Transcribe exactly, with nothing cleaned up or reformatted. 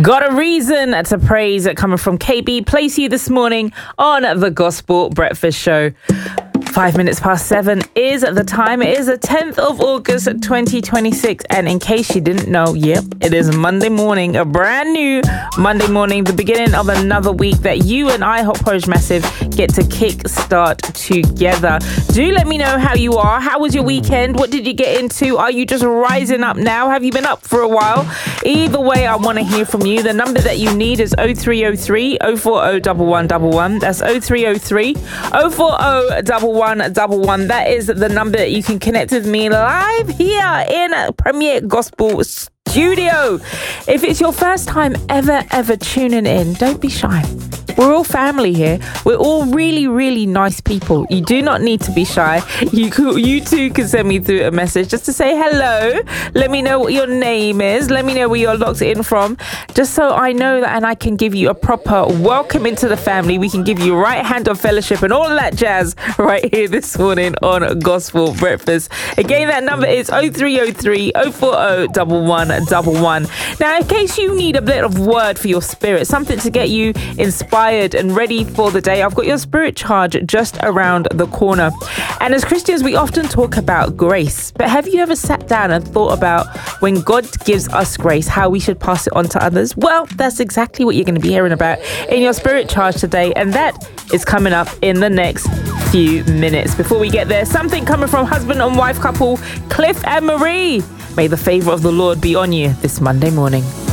Got a reason to praise coming from K B. Place you this morning on the Gospel Breakfast Show. Five minutes past seven is the time. It is the tenth of August, twenty twenty-six. And in case you didn't know, yep, it is Monday morning, a brand new Monday morning, the beginning of another week that you and I, Hot Porridge Massive, get to kick start together. Do let me know how you are. How was your weekend? What did you get into? Are you just rising up now? Have you been up for a while? Either way, I want to hear from you. The number that you need is oh three oh three, oh four oh, one one one one. That's oh three oh three, oh four oh, one one one one. That is the number that you can connect with me live here in Premier Gospel Studio. If it's your first time ever, ever tuning in, don't be shy. We're all family here. We're all really, really nice people. You do not need to be shy. You could, you too can send me through a message just to say hello. Let me know what your name is. Let me know where you're locked in from. Just so I know that and I can give you a proper welcome into the family. We can give you a right hand of fellowship and all of that jazz right here this morning on Gospel Breakfast. Again, that number is oh three oh three, oh four oh, one one one one. Now, in case you need a bit of word for your spirit, something to get you inspired and ready for the day, I've got your spirit charge just around the corner. And as Christians, we often talk about grace, but have you ever sat down and thought about when God gives us grace, how we should pass it on to others? Well, that's exactly what you're going to be hearing about in your spirit charge today, and that is coming up in the next few minutes. Before we get there, something coming from husband and wife couple Cliff and Marie. May the favor of the Lord be on you this Monday morning.